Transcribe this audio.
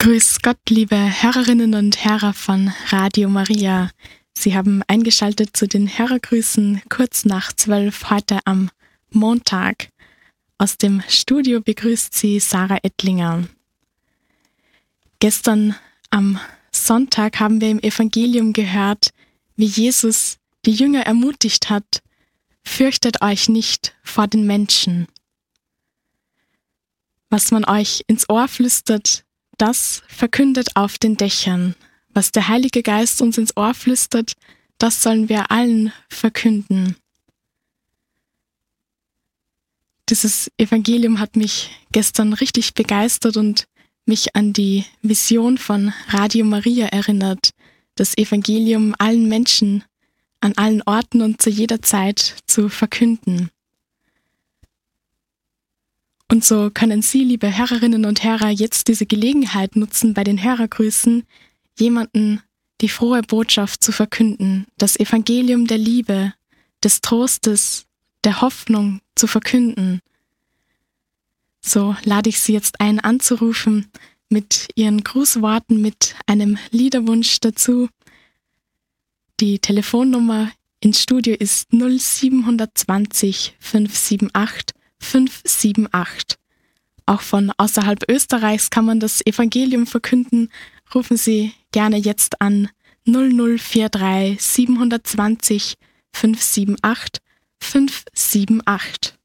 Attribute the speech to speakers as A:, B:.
A: Grüß Gott, liebe Hörerinnen und Hörer von Radio Maria. Sie haben eingeschaltet zu den Hörergrüßen kurz nach 12 heute am Montag. Aus dem Studio begrüßt Sie Sarah Ettlinger. Gestern am Sonntag haben wir im Evangelium gehört, wie Jesus die Jünger ermutigt hat: Fürchtet euch nicht vor den Menschen. Was man euch ins Ohr flüstert, das verkündet auf den Dächern. Was der Heilige Geist uns ins Ohr flüstert, das sollen wir allen verkünden. Dieses Evangelium hat mich gestern richtig begeistert und mich an die Vision von Radio Maria erinnert, das Evangelium allen Menschen, an allen Orten und zu jeder Zeit zu verkünden. Und so können Sie, liebe Hörerinnen und Hörer, jetzt diese Gelegenheit nutzen, bei den Hörergrüßen jemanden die frohe Botschaft zu verkünden, das Evangelium der Liebe, des Trostes, der Hoffnung zu verkünden. So lade ich Sie jetzt ein, anzurufen mit Ihren Grußworten, mit einem Liederwunsch dazu. Die Telefonnummer ins Studio ist 0720 578 578. Auch von außerhalb Österreichs kann man das Evangelium verkünden. Rufen Sie gerne jetzt an 0043 720 578 578.